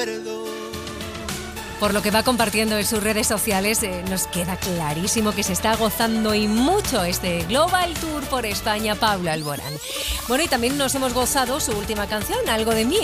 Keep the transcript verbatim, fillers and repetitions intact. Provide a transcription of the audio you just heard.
perdón. Por lo que va compartiendo en sus redes sociales, eh, nos queda clarísimo que se está gozando y mucho este Global Tour por España, Paula Alborán. Bueno, y también nos hemos gozado su última canción, Algo de mí.